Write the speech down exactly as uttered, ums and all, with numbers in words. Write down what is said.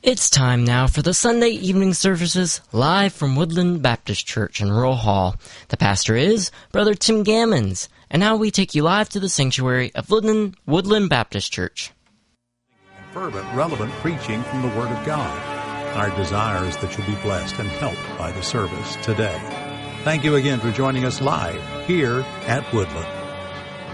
It's time now for the Sunday evening services live from Woodland Baptist Church in Rural Hall. The pastor is Brother Tim Gammons, and now we take you live to the sanctuary of Woodland, Woodland Baptist Church. Fervent, relevant preaching from the Word of God. Our desire is that you'll be blessed and helped by the service today. Thank you again for joining us live here at Woodland.